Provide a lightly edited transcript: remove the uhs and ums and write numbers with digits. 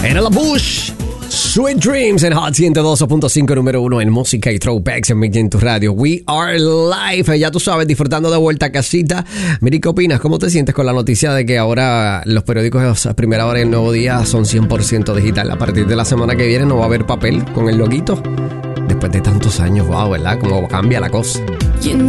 Era la Bush. Sweet Dreams en Hot 102.5, número 1 en música y throwbacks en tu radio. We are live. Ya tú sabes, disfrutando de vuelta a casita. Miri, ¿qué opinas? ¿Cómo te sientes con la noticia de que ahora los periódicos a primera hora del nuevo día son 100% digital? A partir de la semana que viene no va a haber papel con el loguito. Después de tantos años, wow, ¿verdad? ¿Cómo cambia la cosa?